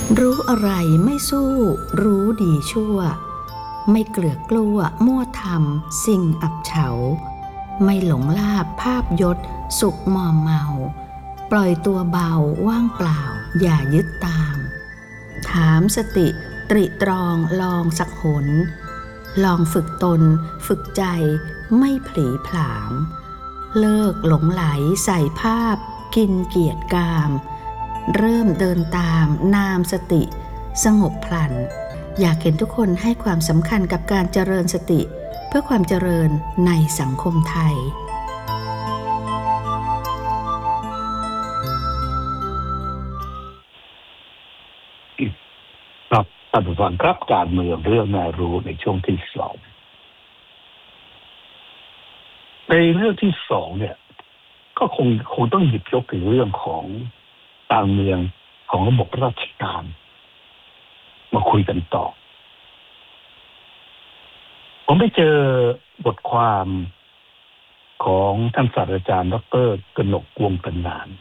รู้อะไรไม่สู้รู้ดีชั่วไม่เกลือกกลัวมั่วทำสิ่งอับเฉาไม่หลงลาภภาพยศสุขมอมเมาปล่อยตัวเบาว่างเปล่าอย่ายึดตามถามสติตริตรองลองสักหนลองฝึกตนฝึกใจไม่ผลีผลามเลิกหลงไหลใส่ภาพกินเกียรติกามเริ่มเดินตามนามสติสงบพลันอยากเห็นทุกคนให้ความสำคัญกับการเจริญสติเพื่อความเจริญในสังคมไทยครับท่านผู้ฟังครับการเมืองเรื่องน่ารู้ในช่วงที่สองในเรื่องที่สองเนี่ยก็คงต้องหยิบยกถึงเรื่องของการเมืองของระบบราชการมาคุยกันต่อผมไปเจอบทความของท่านศาสตราจารย์ดร.กนกวงศ์ตนาน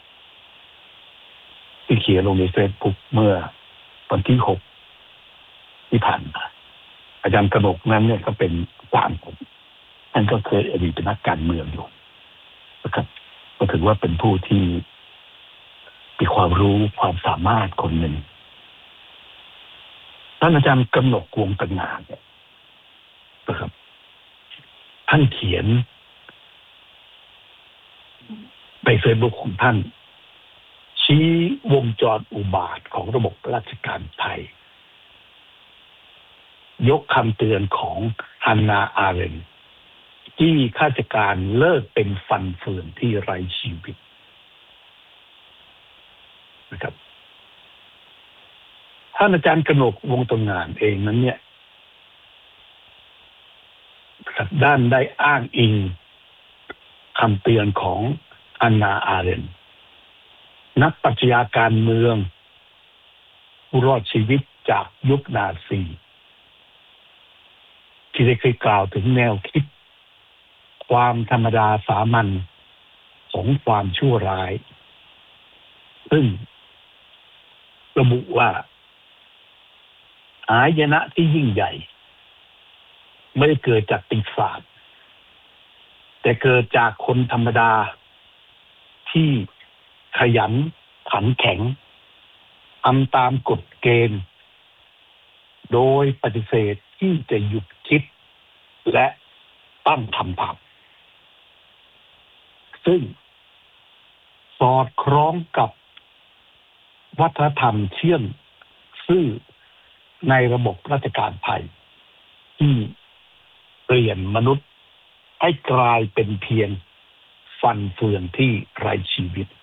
ที่เขียนลงในเฟซบุ๊กเมื่อวันที่6ที่ผ่านมาอาจารย์กนกนั้นเนี่ยก็เป็นต่างผมท่านก็เคยอดีตเป็นนักการเมืองอยู่นะครับก็ถือว่าเป็นผู้ที่มีความรู้ความสามารถคนหนึ่งท่านอาจารย์กนกวงศ์ตนานเนี่ยนะครับท่านเขียนในเฟซบุ๊กของท่านชี้วงจรอุบาทของระบบราชการไทยยกคำเตือนของฮันนา อาเรนด์ที่ข้าราชการเลิกเป็นฟันเฟืองที่ไร้ชีวิตนะครับท่านอาจารย์กนกวงศ์ตนานเองนั้นเนี่ยด้านได้อ้างอิงคำเตือนของฮันนา อาเรนด์นักปรัชญาการเมืองผู้รอดชีวิตจากยุคนาซีที่ได้เคยกล่าวถึงแนวคิดความธรรมดาสามัญของความชั่วร้ายซึ่งระบุว่าหายนะที่ยิ่งใหญ่ไม่ได้เกิดจากปีศาจแต่เกิดจากคนธรรมดาที่ขยันขันแข็งทำตามกฎเกณฑ์โดยปฏิเสธที่จะหยุดคิดและตั้งคำถามซึ่งสอดคล้องกับวัฒนธรรมเชื่อมซื่อในระบบราชการไทยที่เปลี่ยนมนุษย์ให้กลายเป็นเพียงฟันเฟืองที่ไร้ชีวิต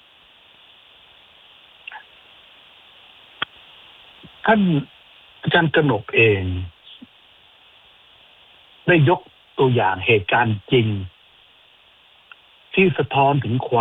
ท่านอาจารย์กนกเองได้ยกตัวอย่างเหตุการณ์จริงที่สะท้อนถึงความ